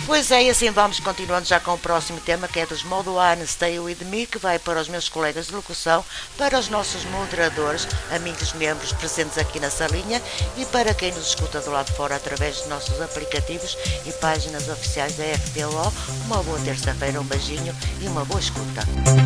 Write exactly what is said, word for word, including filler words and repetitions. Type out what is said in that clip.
Pois é, e assim vamos continuando já com o próximo tema, que é dos Modo One Stay With Me, que vai para os meus colegas de locução, para os nossos moderadores, amigos membros presentes aqui na salinha e para quem nos escuta do lado de fora através dos nossos aplicativos e páginas oficiais da R T L O. Uma boa terça-feira, um beijinho e uma boa escuta.